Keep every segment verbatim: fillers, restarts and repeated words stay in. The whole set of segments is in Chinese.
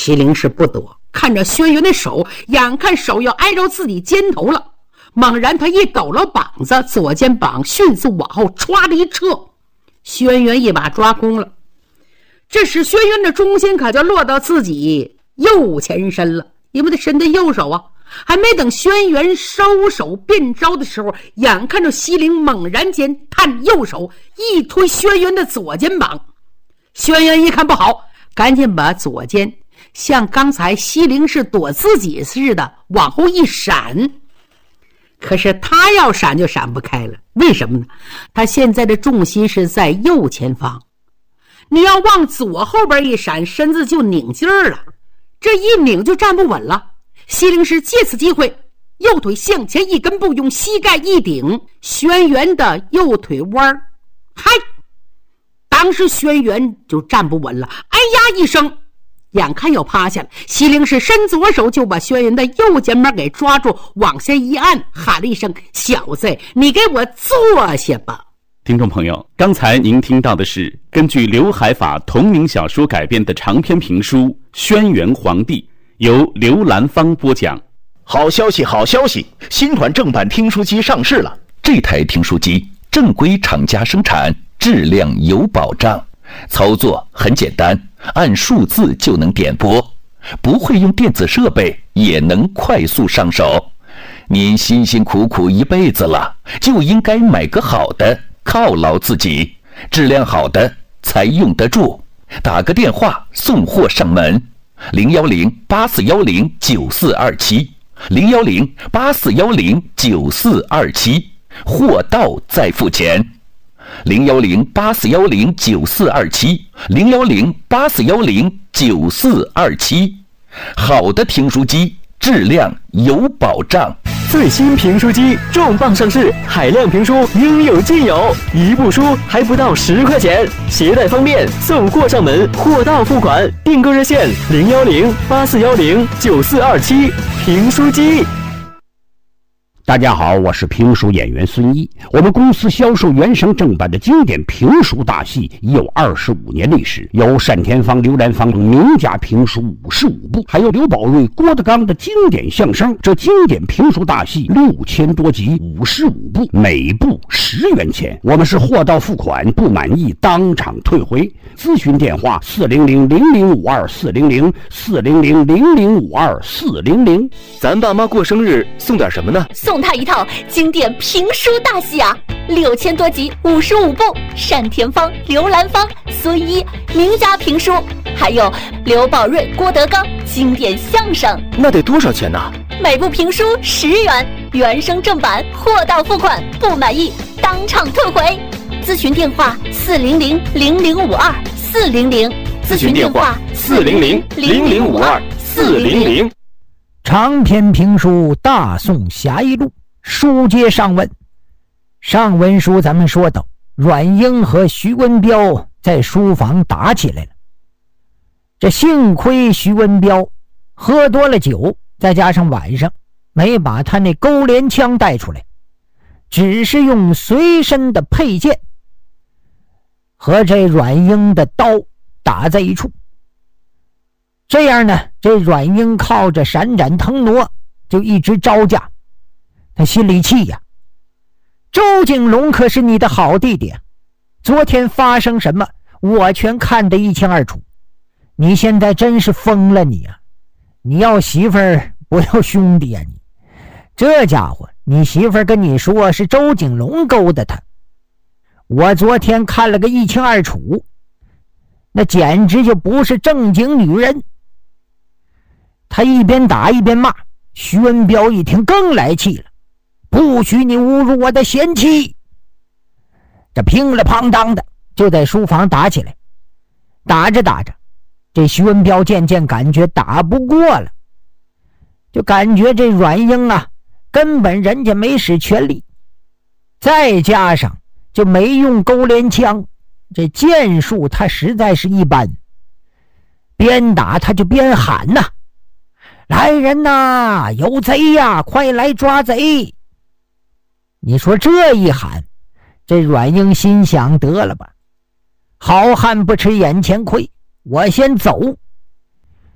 西陵氏不躲，看着轩辕的手，眼看手要挨着自己肩头了，猛然他一抖了膀子，左肩膀迅速往后歘的一撤，轩辕一把抓空了。这时轩辕的重心可就落到自己右前身了，因为他伸的右手啊，还没等轩辕收手变招的时候，眼看着西陵猛然间探右手一推轩辕的左肩膀，轩辕一看不好，赶紧把左肩像刚才西陵是躲自己似的往后一闪，可是他要闪就闪不开了。为什么呢？他现在的重心是在右前方，你要往左后边一闪，身子就拧劲儿了，这一拧就站不稳了。西陵是借此机会右腿向前一根步，用膝盖一顶轩辕的右腿弯，嗨，当时轩辕就站不稳了，哎呀一声，眼看要趴下了，西陵是伸左手就把轩辕的右肩膀给抓住，往下一按，喊了一声：小子，你给我坐下吧。 听众朋友，刚才您听到的是根据刘海法同名小说改编的长篇评书《轩辕皇帝》，由刘兰芳播讲。 好消息好消息，新款正版听书机上市了。 这台听书机正规厂家生产，质量有保障，操作很简单，按数字就能点播，不会用电子设备也能快速上手。您辛辛苦苦一辈子了，就应该买个好的犒劳自己，质量好的才用得住。打个电话送货上门，零幺零八四幺零九四二七，零幺零八四幺零九四二七，货到再付钱。零幺零八四幺零九四二七，零幺零八四幺零九四二七，好的听书机，质量有保障。 最新评书机重磅上市，海量评书应有尽有，一部书还不到十块钱，携带方便，送货上门，货到付款。订购热线零幺零八四幺零九四二七，评书机。 大家好，我是评书演员孙一。我们公司销售原声正版的经典评书大戏已有二十五年历史，有单田芳、刘兰芳名家评书五十五部，还有刘宝瑞、郭德纲的经典相声。这经典评书大戏六千多集，五十五部，每部十元钱。我们是货到付款，不满意当场退回。咨询电话四零零零零五二四零零四零零零零五二四零零。 咱爸妈过生日送点什么呢？ 送他一套经典评书大戏啊，六千多集，五十五部，单田芳、刘兰芳、孙一名家评书，还有刘宝瑞、郭德纲经典相声。 那得多少钱呢？ 每部评书十元，原声正版，货到付款，不满意当场退回。咨询电话四零零零零五二四零零，咨询电话四零零零零五二四零零。 长篇评书大宋侠义录，书接上文。上文书咱们说到，阮英和徐文彪在书房打起来了。这幸亏徐文彪喝多了酒，再加上晚上没把他那勾连枪带出来，只是用随身的佩剑和这阮英的刀打在一处。这样呢，这阮英靠着闪展腾挪就一直招架。他心里气呀，周景龙可是你的好弟弟，昨天发生什么我全看得一清二楚，你现在真是疯了你啊！你要媳妇儿不要兄弟啊你！这家伙，你媳妇儿跟你说是周景龙勾搭他，我昨天看了个一清二楚，那简直就不是正经女人。他一边打一边骂，徐文彪一听更来气了，不许你侮辱我的贤妻！这乒了乓当的就在书房打起来。打着打着，这徐文彪渐渐感觉打不过了，就感觉这阮英啊根本人家没使全力，再加上就没用勾连枪，这剑术他实在是一般。边打他就边喊呐，来人呐，有贼呀，快来抓贼！你说这一喊，这阮英心想，得了吧，好汉不吃眼前亏，我先走。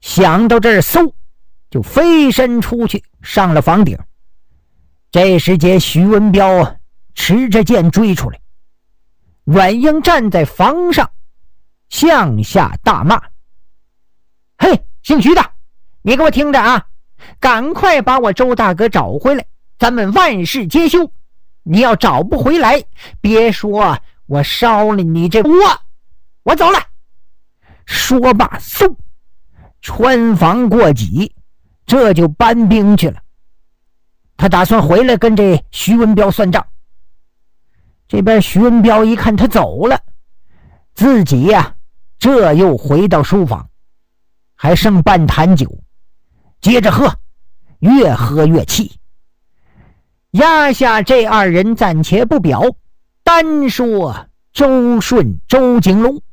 想到这儿，嗖就飞身出去，上了房顶。这时节，徐文彪持着剑追出来，阮英站在房上，向下大骂：“嘿，姓徐的，你给我听着啊！赶快把我周大哥找回来，咱们万事皆休。你要找不回来，别说我烧了你这窝，我走了。”说罢，嗖，穿房过脊，这就搬兵去了。他打算回来跟这徐文彪算账。这边徐文彪一看他走了，自己呀、啊，这又回到书房，还剩半坛酒，接着喝，越喝越气。压下这二人暂且不表，单说周顺、周景龙。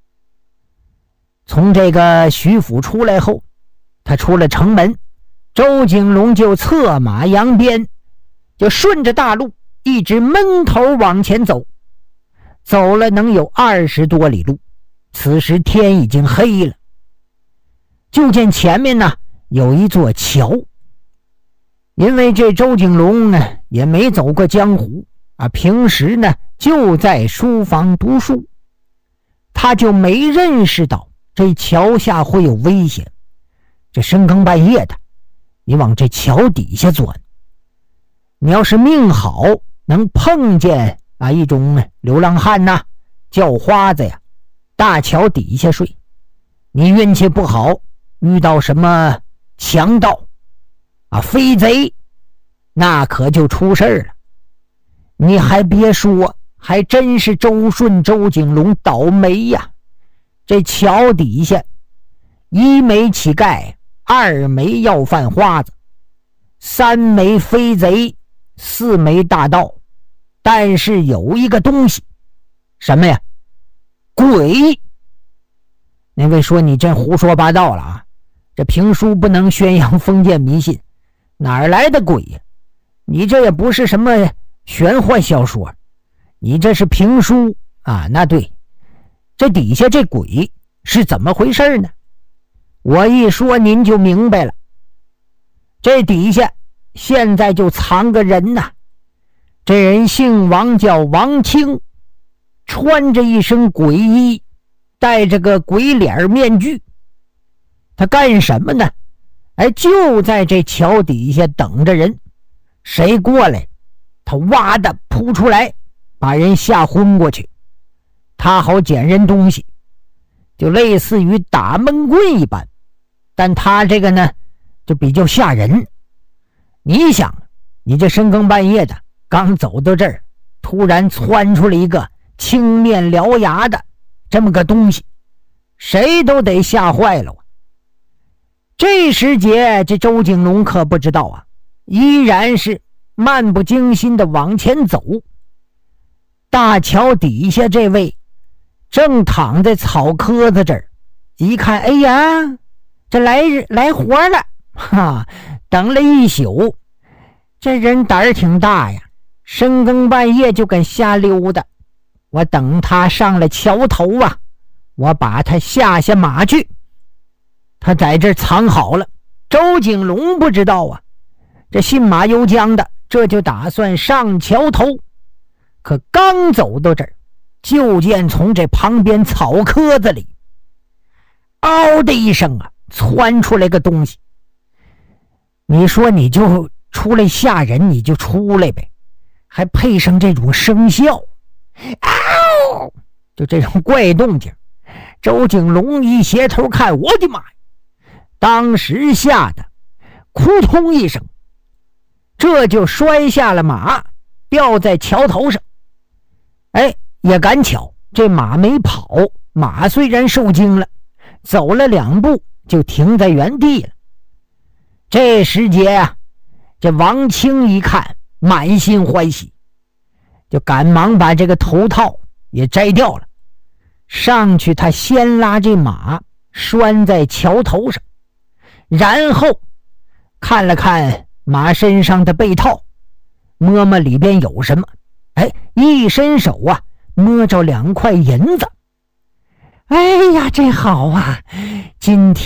从这个徐府出来后，他出了城门，周景龙就策马扬鞭，就顺着大路一直闷头往前走，走了能有二十多里路。此时天已经黑了，就见前面呢有一座桥。因为这周景龙呢也没走过江湖啊，平时呢就在书房读书，他就没认识到这桥下会有危险。这深更半夜的，你往这桥底下钻，你要是命好能碰见啊一种流浪汉呐、啊、叫花子呀，大桥底下睡。你运气不好，遇到什么强盗啊飞贼，那可就出事儿了。你还别说，还真是周顺、周景龙倒霉呀。这桥底下，一枚乞丐，二枚要饭花子，三枚飞贼，四枚大盗，但是有一个东西，什么呀？鬼。那位说你真胡说八道了啊，这评书不能宣扬封建迷信，哪儿来的鬼呀？你这也不是什么玄幻小说，你这是评书啊。那对，这底下这鬼是怎么回事呢？我一说您就明白了。这底下现在就藏个人呐，这人姓王，叫王清，穿着一身鬼衣，戴着个鬼脸面具。他干什么呢？哎，就在这桥底下等着人，谁过来他哇的扑出来，把人吓昏过去，他好捡人东西，就类似于打闷棍一般。但他这个呢就比较吓人。你想，你这深更半夜的刚走到这儿，突然窜出了一个青面獠牙的这么个东西，谁都得吓坏了啊。这时节，这周景龙可不知道啊，依然是漫不经心的往前走。大桥底下这位正躺在草棵子这儿，一看，哎呀，这来来活了，哈，等了一宿，这人胆儿挺大呀，深更半夜就敢瞎溜达。我等他上了桥头啊，我把他下下马去。他在这儿藏好了，周景龙不知道啊，这信马由缰的，这就打算上桥头。可刚走到这儿，就见从这旁边草棵子里，嗷的一声啊，窜出来个东西。你说你就出来吓人，你就出来呗，还配上这种声效，嗷，就这种怪动静。周景龙一斜头看，我的妈呀！当时吓得扑通一声，这就摔下了马，掉在桥头上。哎，也赶巧，这马没跑，马虽然受惊了，走了两步就停在原地了。这时节啊，这王清一看，满心欢喜，就赶忙把这个头套也摘掉了，上去他先拉这马拴在桥头上，然后看了看马身上的被套，摸摸里边有什么，哎，一伸手啊，摸着两块银子。哎呀，这好啊，今天